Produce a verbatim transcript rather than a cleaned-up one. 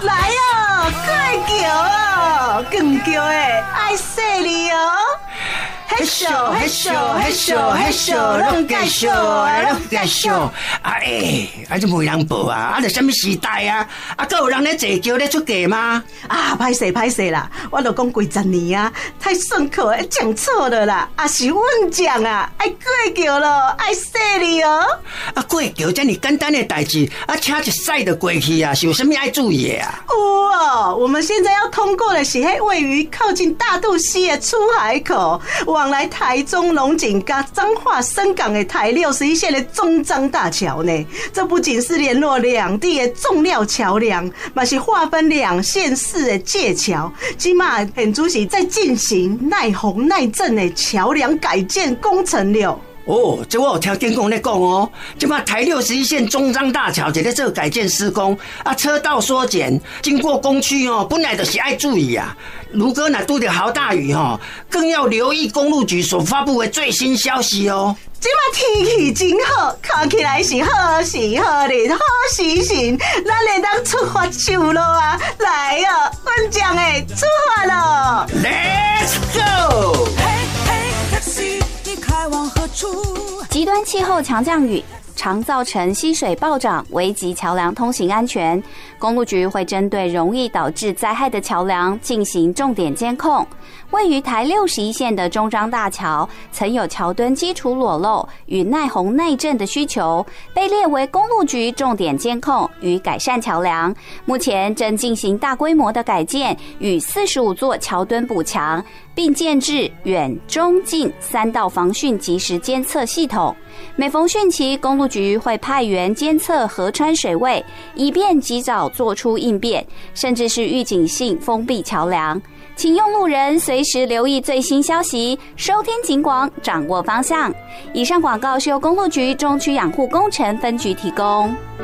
来哦，过桥哦，更桥诶，爱说你哦。嘿咻嘿咻嘿咻嘿咻，拢介绍，拢介绍。 啊诶，啊这没人报啊，啊这什么时代啊？啊，还有人咧坐桥咧出嫁吗？ 啊，歹势歹势啦，我都讲几十年啊，太顺口诶，讲错了啦，啊是阮讲啊，爱过桥咯，爱说你哦。 啊，过桥这么简单的代志，啊，请一驶就过去啊，是有什么爱注意的啊？ 有哦，我们现在要通过的是迄位于靠近大肚溪的出海口，往来台中龙井甲彰化深港的台六十一线的中彰大桥呢。这不仅是联络两地的重要桥梁，嘛是划分两县市的界桥。今嘛很主席在进行耐洪耐震的桥梁改建工程了。 哦，这我有听电工在讲哦，这嘛台六十一线中彰大桥就在这个改建施工啊，车道缩减，经过工区哦，本来就是爱注意啊。如果哪遇到豪大雨哦，更要留意公路局所发布的最新消息哦。 这嘛天气真好，看起来是好时好日好时辰，咱会当出发上路啊！来哦，阮将会出发咯 ！Let's go！ 嘿嘿 taxi 你开往何处？ 极端气候强降雨常造成溪水暴涨，危及桥梁通行安全。公路局会针对容易导致灾害的桥梁进行重点监控。位于台六十一线的中彰大桥，曾有桥墩基础裸露与耐洪耐震的需求，被列为公路局重点监控与改善桥梁。目前正进行大规模的改建与四十五座桥墩补强，并建置远、中、近三道防汛即时监测系统。每逢汛期，公路局会派员监测河川水位，以便及早做出应变，甚至是预警性封闭桥梁。请用路人随时留意最新消息，收听警广，掌握方向。以上广告是由公路局中区养护工程分局提供。